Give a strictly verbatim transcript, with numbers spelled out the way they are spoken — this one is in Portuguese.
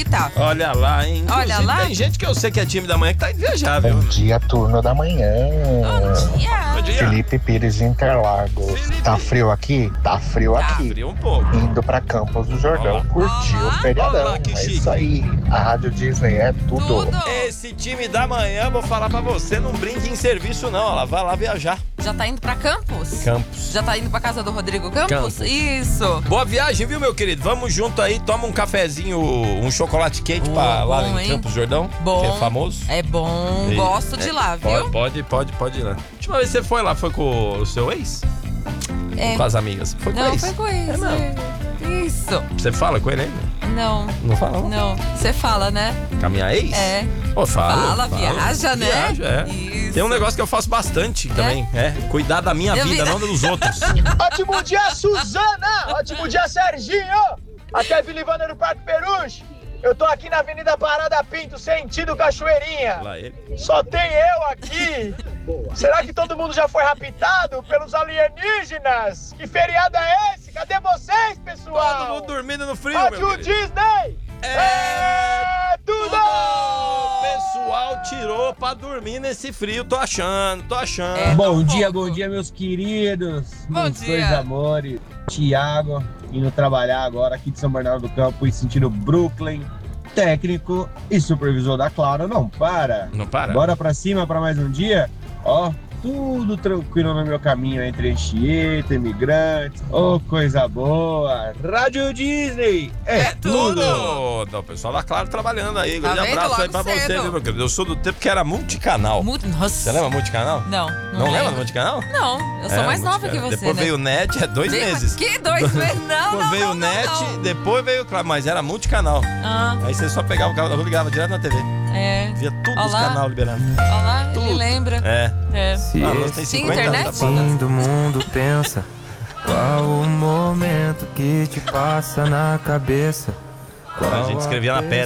que tá. Olha lá, hein? Olha Inclusive, lá. tem gente que eu sei que é time da manhã que tá indo viajar, viu? Bom dia, turno da manhã. Bom dia. Bom dia. Felipe Pires de Interlagos. Felipe. Tá frio aqui? Tá frio Tá aqui. Frio um pouco. Indo pra Campos do Jordão, Olá. curtir Olá. o feriadão. Olá, que É chique. isso aí. A Rádio Disney é tudo. Tudo. Esse time da manhã, vou falar pra você, não brinque em serviço não, ela vai lá viajar. Já tá indo pra Campos? Campos. Já tá indo pra casa do Rodrigo Campos? Campos. Isso. Boa viagem, viu, meu querido? Vamos junto aí, toma um cafezinho, um chocolate quente Oh, pra lá bom, em hein? Campos do Jordão, Bom. que é famoso. É bom, E- gosto de é, lá, viu? Pode, pode, pode, pode ir lá. Última vez que você foi lá, foi com o seu ex? É. Com as amigas? Foi com o Não, ex? foi com É isso. mesmo? Isso. Você fala com ele ainda? Não, Não fala não? não. Você fala, né? Com a minha ex? É. Pô, falo, Fala, falo. viaja, né? Viaja, é. Isso. Tem um negócio que eu faço bastante também, é, cuidar da minha Eu vida, vi- não dos outros. Ótimo dia, Suzana! Ótimo dia, Serginho! Aqui é Vilivanda no Parque Peruche. Eu tô aqui na Avenida Parada Pinto, sentido Cachoeirinha. Lá ele. Só tem eu aqui. Será que todo mundo já foi raptado pelos alienígenas? Que feriado é esse? Cadê vocês, pessoal? Todo mundo dormindo no frio, meu Rádio querido. Disney! É tudo! O pessoal tirou pra dormir nesse frio, tô achando, tô achando. É. Bom um dia, pouco. bom dia, meus queridos, Bom meus dia. dois amores. Tiago, indo trabalhar agora aqui de São Bernardo do Campo e sentindo Brooklyn. Técnico e supervisor da Claro, não para. Não para? Bora pra cima pra mais um dia? Ó, tudo tranquilo no meu caminho entre Anchieta, imigrantes. Ô, coisa boa. Rádio Disney é, É tudo. Tudo! Não, o pessoal da Claro trabalhando aí. Tá Grande vendo? abraço aí Logo pra você, cedo. viu, meu querido? Eu sou do tempo que era multicanal. Muito... Nossa. Você lembra multicanal? Não, não, Não lembra do lembro. multicanal? Não, eu sou É, mais nova que multicanal. você, Depois né? veio o Net, é dois Bem mais- meses. Que dois meses? Não, Depois não, veio não, o não, Net, não. depois veio o Claro, mas era multicanal. Ah, Aí você só pegava o cabo da rua e ligava direto na T V. é. Via tudo Olha os lá. canais liberando. Olha lá, ele Tudo. lembra. É. É. Se Ah, nós tem Tinha cinquenta internet? anos, tá bom. fim do mundo pensa, qual o momento que te passa na cabeça? A gente escrevia na pedra.